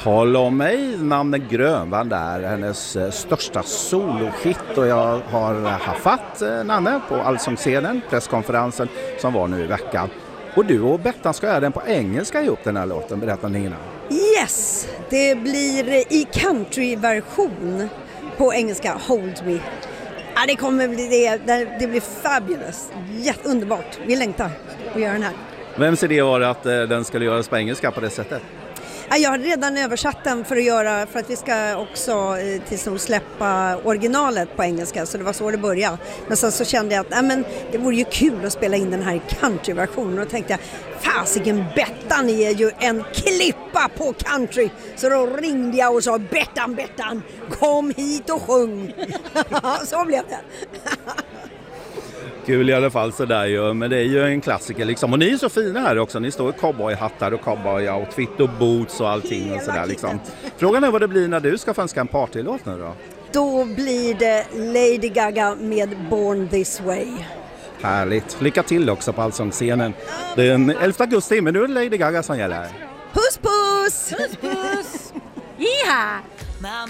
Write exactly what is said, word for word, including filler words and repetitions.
Tala om mig, namnet Grönvall är hennes eh, största solohit och jag har haft eh, Nanne på Allsångsscenen, presskonferensen som var nu i veckan. Och du och Bettan ska göra den på engelska ihop den här låten, berätta Nina. Yes, det blir i countryversion på engelska, Hold Me. Ja, det kommer bli det, det blir fabulous, jätteunderbart, vi längtar att göra den här. Vems idé var det att eh, den skulle göras på engelska på det sättet? Jag har redan översatt den för att göra, för att vi ska också eh, tills nu släppa originalet på engelska, så det var så det började. Men sen så kände jag att nej, men det vore ju kul att spela in den här i countryversionen och tänkte jag, fasiken Bettan är ju en klippa på country. Så då ringde jag och sa, Bettan, Bettan, kom hit och sjung. Så blev det. Kul i alla fall sådär ju, men det är ju en klassiker liksom. Och ni är så fina här också, ni står i cowboyhattar och cowboyoutfit och boots och allting och sådär liksom. Frågan är vad det blir när du ska få önska en partylåt nu då? Då blir det Lady Gaga med Born This Way. Härligt, lycka till också på Allsångsscenen. Den elfte augusti, men nu är det Lady Gaga som gäller. Puss puss! Puss puss! Jiha!